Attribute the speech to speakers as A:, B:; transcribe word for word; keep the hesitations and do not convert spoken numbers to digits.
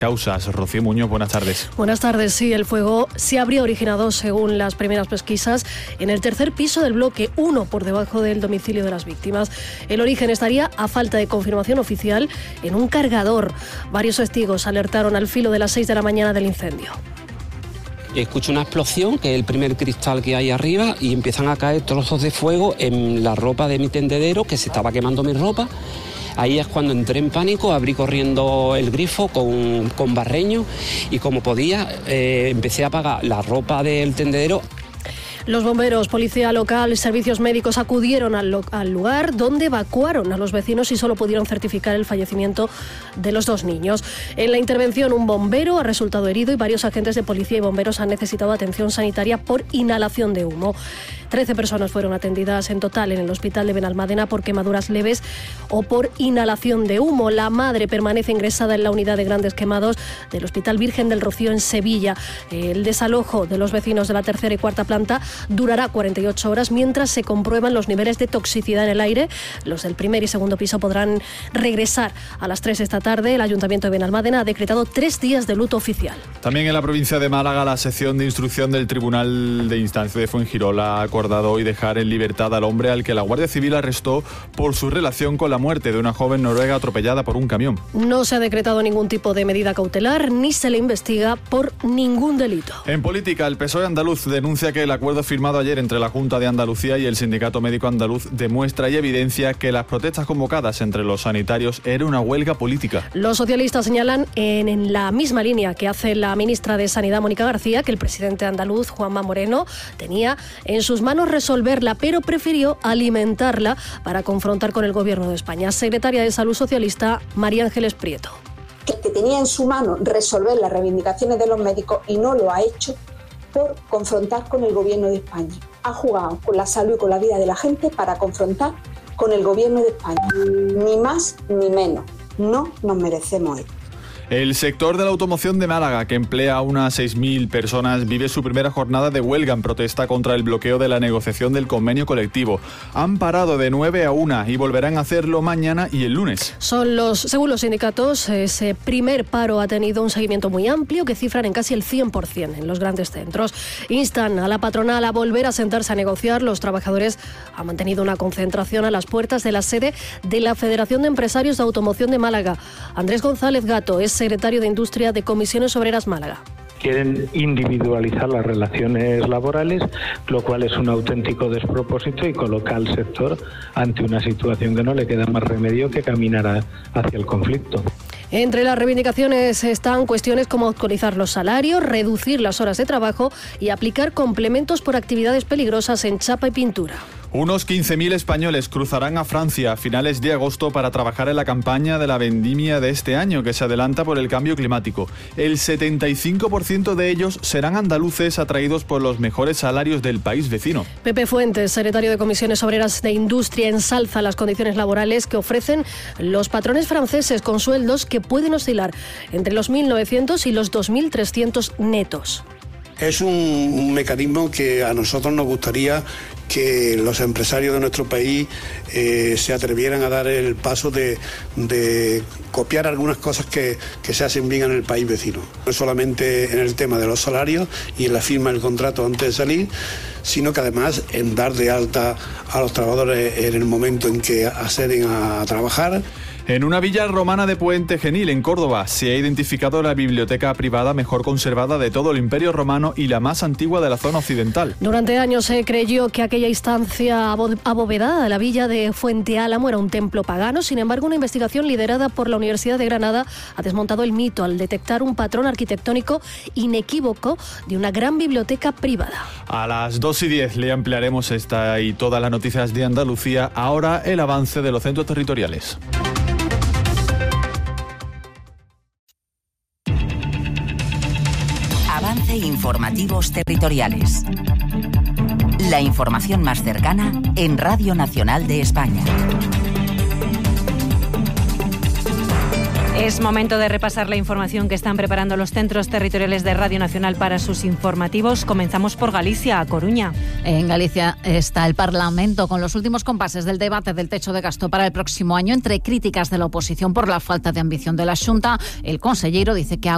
A: Causas. Rocío Muñoz, buenas tardes.
B: Buenas tardes. Sí, el fuego se habría originado, según las primeras pesquisas, en el tercer piso del bloque uno, por debajo del domicilio de las víctimas. El origen estaría, a falta de confirmación oficial, en un cargador. Varios testigos alertaron al filo de las seis de la mañana del incendio.
C: Escucho una explosión, que es el primer cristal que hay arriba, y empiezan a caer trozos de fuego en la ropa de mi tendedero, que se estaba quemando mi ropa. Ahí es cuando entré en pánico, abrí corriendo el grifo con, con barreño y como podía eh, empecé a apagar la ropa del tendedero.
B: Los bomberos, policía local, servicios médicos acudieron al, lo- al lugar, donde evacuaron a los vecinos y solo pudieron certificar el fallecimiento de los dos niños. En la intervención, un bombero ha resultado herido y varios agentes de policía y bomberos han necesitado atención sanitaria por inhalación de humo. Trece personas fueron atendidas en total en el hospital de Benalmádena por quemaduras leves o por inhalación de humo. La madre permanece ingresada en la unidad de grandes quemados del Hospital Virgen del Rocío en Sevilla. El desalojo de los vecinos de la tercera y cuarta planta durará cuarenta y ocho horas mientras se comprueban los niveles de toxicidad en el aire. Los del primer y segundo piso podrán regresar a las tres esta tarde. El Ayuntamiento de Benalmádena ha decretado tres días de luto oficial.
A: También en la provincia de Málaga, la sección de instrucción del Tribunal de Instancia de Fuengirola ha acordado hoy dejar en libertad al hombre al que la Guardia Civil arrestó por su relación con la muerte de una joven noruega atropellada por un camión.
B: No se ha decretado ningún tipo de medida cautelar ni se le investiga por ningún delito.
A: En política, el P S O E andaluz denuncia que el acuerdo firmado ayer entre la Junta de Andalucía y el Sindicato Médico Andaluz demuestra y evidencia que las protestas convocadas entre los sanitarios era una huelga política.
B: Los socialistas señalan en, en la misma línea que hace la ministra de Sanidad, Mónica García, que el presidente andaluz, Juanma Moreno, tenía en sus manos resolverla, pero prefirió alimentarla para confrontar con el Gobierno de España. Secretaria de Salud socialista, María Ángeles Prieto.
D: Que tenía en su mano resolver las reivindicaciones de los médicos y no lo ha hecho por confrontar con el Gobierno de España. Ha jugado con la salud y con la vida de la gente para confrontar con el Gobierno de España. Ni más ni menos. No nos merecemos esto.
A: El sector de la automoción de Málaga, que emplea a unas seis mil personas, vive su primera jornada de huelga en protesta contra el bloqueo de la negociación del convenio colectivo. Han parado de nueve a una y volverán a hacerlo mañana y el lunes.
B: Son los, según los sindicatos, ese primer paro ha tenido un seguimiento muy amplio que cifran en casi el cien por ciento en los grandes centros. Instan a la patronal a volver a sentarse a negociar. Los trabajadores han mantenido una concentración a las puertas de la sede de la Federación de Empresarios de Automoción de Málaga. Andrés González Gato es secretario de Industria de Comisiones Obreras Málaga.
E: Quieren individualizar las relaciones laborales, lo cual es un auténtico despropósito y coloca al sector ante una situación que no le queda más remedio que caminar hacia el conflicto.
B: Entre las reivindicaciones están cuestiones como actualizar los salarios, reducir las horas de trabajo y aplicar complementos por actividades peligrosas en chapa y pintura.
A: Unos quince mil españoles cruzarán a Francia a finales de agosto para trabajar en la campaña de la vendimia de este año, que se adelanta por el cambio climático. El setenta y cinco por ciento de ellos serán andaluces atraídos por los mejores salarios del país vecino.
B: Pepe Fuentes, secretario de Comisiones Obreras de Industria, ensalza las condiciones laborales que ofrecen los patrones franceses con sueldos que pueden oscilar entre los mil novecientos y los dos mil trescientos netos.
F: Es un, un mecanismo que a nosotros nos gustaría que los empresarios de nuestro país eh, se atrevieran a dar el paso de, de copiar algunas cosas que, que se hacen bien en el país vecino. No solamente en el tema de los salarios y en la firma del contrato antes de salir, sino que además en dar de alta a los trabajadores en el momento en que acceden a trabajar.
A: En una villa romana de Puente Genil, en Córdoba, se ha identificado la biblioteca privada mejor conservada de todo el Imperio Romano y la más antigua de la zona occidental.
B: Durante años se creyó que aquella instancia abovedada de la villa de Fuente Álamo era un templo pagano. Sin embargo, una investigación liderada por la Universidad de Granada ha desmontado el mito al detectar un patrón arquitectónico inequívoco de una gran biblioteca privada.
A: A las dos y diez le ampliaremos esta y todas las noticias de Andalucía. Ahora el avance de los centros territoriales.
G: Avance informativos territoriales. La información más cercana en Radio Nacional de España.
H: Es momento de repasar la información que están preparando los centros territoriales de Radio Nacional para sus informativos. Comenzamos por Galicia, a Coruña.
I: En Galicia está el Parlamento con los últimos compases del debate del techo de gasto para el próximo año. Entre críticas de la oposición por la falta de ambición de la Xunta, el conselleiro dice que